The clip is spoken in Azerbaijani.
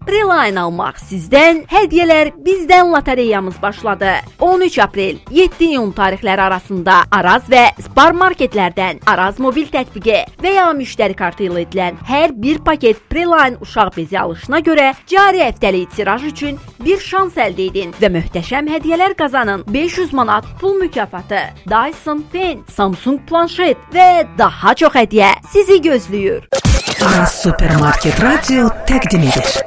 Preline almaq sizdən, hədiyyələr bizdən lotereyamız başladı. 13 aprel 7 iyun tarixləri arasında Araz və Spar marketlərdən Araz mobil tətbiqi və ya müştəri kartı ilə edilən hər bir paket Preline uşaq bezi alışına görə cari həftəlik tiraj üçün bir şans əldə edin və möhtəşəm hədiyyələr qazanın. 500 manat pul mükafatı, Dyson Pen, Samsung planşet və daha çox hədiyyə sizi gözləyir. Araz Supermarket Radio təqdim edir.